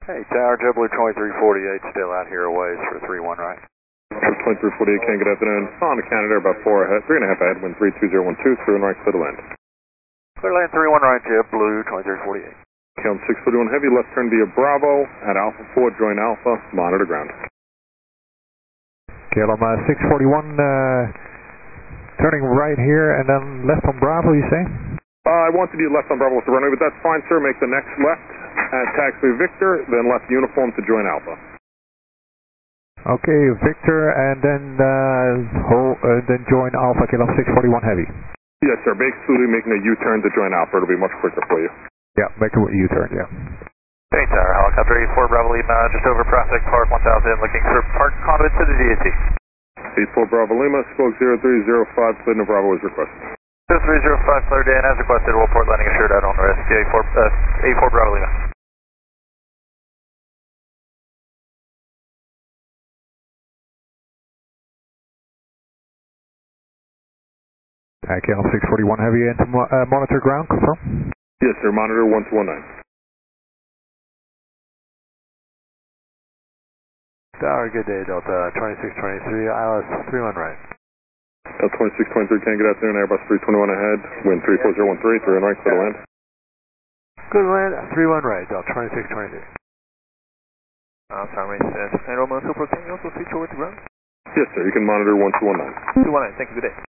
Hey, Tower, JetBlue 2348 still out here a ways for 3-1 right. 2348, Ken, good afternoon. On to Canada, about 4 ahead, 3.5 ahead, wind 32012, through and right, clear to land. Clear land 3-1 right, JetBlue 2348. KLM 641 heavy, left turn via Bravo, at Alpha 4, join Alpha, monitor ground. KLM 641, turning right here and then left on Bravo, you say? I wanted you left on Bravo with the runway, but that's fine, sir. Make the next left at taxi Victor, then left uniform to join Alpha. Okay, Victor, and then join Alpha, KLM 641 heavy. Yes, sir. Basically making a U-turn to join Alpha. It'll be much quicker for you. Yeah, make a U-turn, yeah. Hey, Tower, helicopter 84 Bravo Lima, just over Prospect Park 1000, looking for park conduit to the DAT. 84 Bravo Lima, spoke 0305, cleared to Bravo as requested. 0305, cleared in as requested, we'll port landing assured out on risk, 84 Bravo Lima. KLM 641 heavy into monitor ground, confirm? Yes, sir. Monitor 1219. Tower, good day, Delta 2623, ILS 3-1 right. Delta 2623, Ken, good afternoon, Airbus 321 ahead, wind 34013, 3 and right, clear to land. Good land, 3-1 right, Delta 2623. Sorry, and Romeo Super, can you also switch over to ground? Yes, sir. You can monitor 1219. 2-1, thank you, good day.